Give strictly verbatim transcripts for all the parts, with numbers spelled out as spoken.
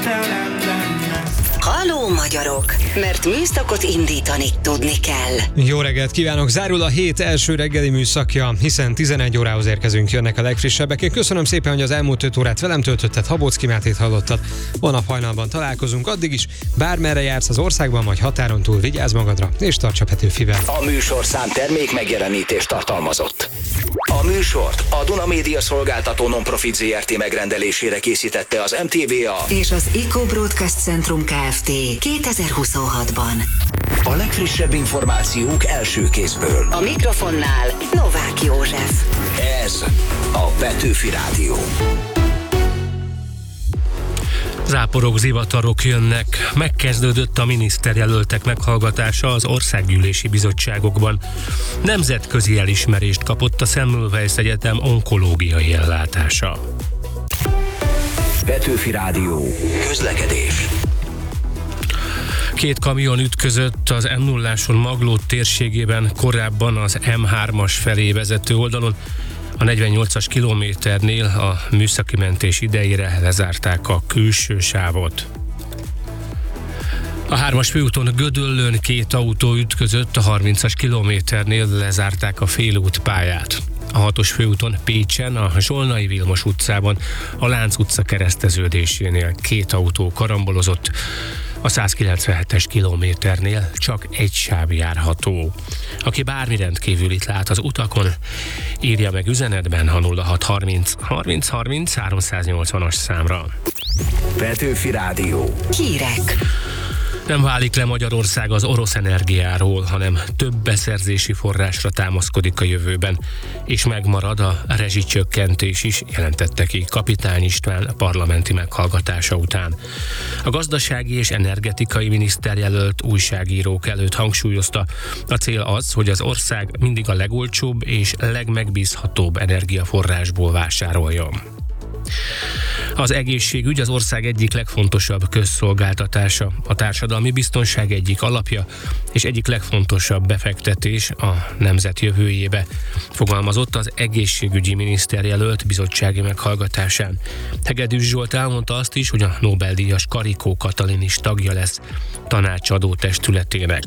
Halló magyarok, mert műszakot indítani tudni kell. Jó reggelt kívánok! Zárul a hét első reggeli műszakja, hiszen tizenegy órához érkezünk, jönnek a legfrissebbek. Én köszönöm szépen, hogy az elmúlt öt órát velem töltötted, Habocki Mátét hallottad. Holnap hajnalban találkozunk, addig is bármerre jársz az országban vagy határon túl, vigyázz magadra és tarts a Petőfivel. A műsorszám termék megjelenítést tartalmazott. A műsort a Duna Média Szolgáltató Non-Profit zé er té megrendelésére készítette az em té vé á és az Eco Broadcast Centrum Kft. kétezer-huszonhatban. A legfrissebb információk első kézből. A mikrofonnál Novák József. Ez a Petőfi Rádió. Záporok, zivatarok jönnek. Megkezdődött a miniszterjelöltek meghallgatása az országgyűlési bizottságokban. Nemzetközi elismerést kapott a Semmelweis Egyetem onkológiai ellátása. Petőfi Rádió. Közlekedés. Két kamion ütközött az em nulláson Maglód térségében, korábban az em hármas felé vezető oldalon. A negyvennyolcas kilométernél a műszaki mentés idejére lezárták a külső sávot. A hármas főúton Gödöllőn két autó ütközött, a harmincas kilométernél lezárták a félút pályát. A hatos főúton Pécsen, a Zsolnai Vilmos utcában, a Lánc utca kereszteződésénél két autó karambolozott. A százkilencvenhetes kilométernél csak egy sáv járható. Aki bármi rendkívülit lát az utakon, írja meg üzenetben a nulla hat harminc harminc harminc háromszáznyolcvanas számra. Petőfi Rádió. Hírek. Nem válik le Magyarország az orosz energiáról, hanem több beszerzési forrásra támaszkodik a jövőben, és megmarad a rezsicsökkentés is, jelentette ki Kapitány István parlamenti meghallgatása után. A gazdasági és energetikai miniszterjelölt újságírók előtt hangsúlyozta, a cél az, hogy az ország mindig a legolcsóbb és legmegbízhatóbb energiaforrásból vásároljon. Az egészségügy az ország egyik legfontosabb közszolgáltatása, a társadalmi biztonság egyik alapja és egyik legfontosabb befektetés a nemzet jövőjébe, fogalmazott az egészségügyi miniszterjelölt bizottsági meghallgatásán. Hegedűs Zsolt elmondta azt is, hogy a Nobel-díjas Karikó Katalin is tagja lesz tanácsadó testületének.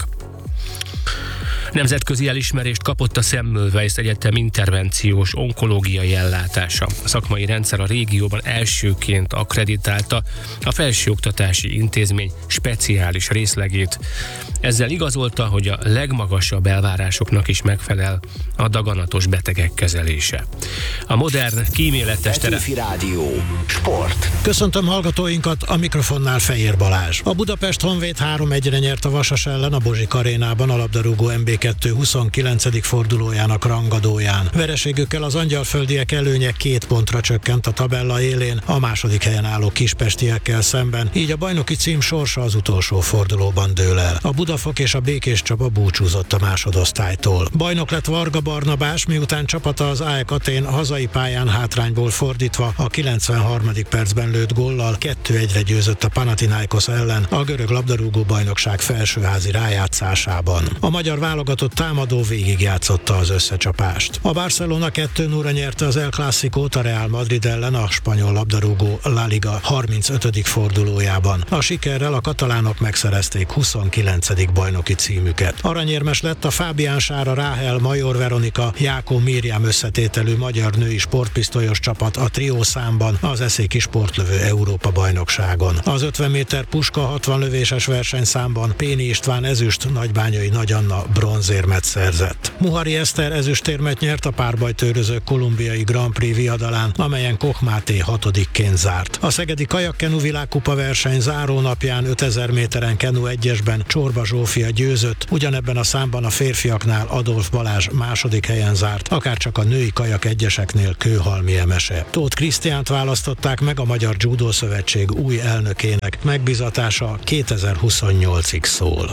Nemzetközi elismerést kapott a Semmelweis Egyetem intervenciós onkológiai ellátása. A szakmai rendszer a régióban elsőként akkreditálta a felsőoktatási intézmény speciális részlegét. Ezzel igazolta, hogy a legmagasabb elvárásoknak is megfelel a daganatos betegek kezelése. A modern kíméletes tere... Petőfi Rádió. Sport. Köszöntöm hallgatóinkat, a mikrofonnál Fejér Balázs. A Budapest Honvéd három egyre nyert a Vasas ellen a Bozsik arénában a labdarúgó em bé kettő huszonkilencedik fordulójának rangadóján. Vereségükkel az angyalföldiek előnye két pontra csökkent a tabella élén, a második helyen álló kispestiekkel szemben, így a bajnoki cím sorsa az utolsó fordulóban dől el. A Budafok és a Békés Csaba búcsúzott a másodosztálytól. Bajnok lett Varga Barnabás, miután csapata az á é ká Atén hazai pályán hátrányból fordítva a kilencvenharmadik percben lőtt góllal kettő egyre győzött a Panathinaikos ellen a görög labdarúgó bajnokság felsőházi rájátszásában. A magyar válogatott támadó végigjátszotta az összecsapást. A Barcelona kettő nulla nyerte az El Clásicót a Real Madrid ellen a spanyol labdarúgó La Liga harmincötödik fordulójában. A sikerrel a katalánok megszerezték huszonkilencedik bajnoki címüket. Aranyérmes lett a Fábián Sára Ráhel Major Veronika Jákó Miriam összetételű magyar női sportpisztolyos csapat a trió számban az eszéki sportlövő Európa bajnokságon. Az ötven méter puska hatvan lövéses versenyszámban Péni István ezüst, Nagybányai Nagy Anna bronzérmet szerzett. Muhari Eszter ezüstérmet nyert a párbajtőrözők kolumbiai Grand Prix viadalán, amelyen Koch Máté hatodikként zárt. A szegedi kajakkenu világkupa verseny zárónapján ötezer méteren kenu egyesben Csorba Zsófia győzött, ugyanebben a számban a férfiaknál Adolf Balázs második helyen zárt, akárcsak a női kajak egyeseknél Kőhalmi Emese. Tóth Krisztiánt választották meg a Magyar Judo Szövetség új elnökének, megbízatása kétezer-huszonnyolcig szól.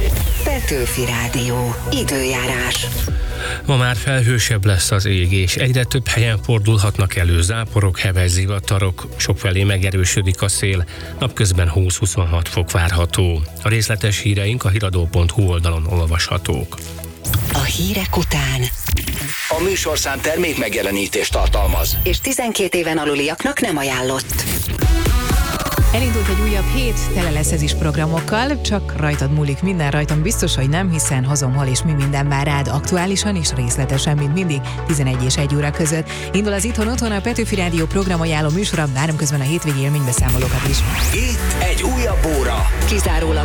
Petőfi Rádió. Időjárás. Ma már felhősebb lesz az ég, és egyre több helyen fordulhatnak elő záporok, heves zivatarok, sokfelé megerősödik a szél, napközben húsz-huszonhat fok várható. A részletes híreink a híradó pont hu oldalon olvashatók. A hírek után A műsorszám termék megjelenítést tartalmaz, és tizenkét éven aluliaknak nem ajánlott. Elindult egy újabb hét, tele lesz ez is programokkal, csak rajtad múlik minden, rajtam biztos, hogy nem, hiszen hozom, hol és mi minden vár rád aktuálisan és részletesen, mint mindig, tizenegy és egy óra között. Indul az Itthon Otthon, a Petőfi Rádió programajánló műsora, várom közben a hétvégi élménybeszámolókat is. Itt egy újabb óra. Kizárólag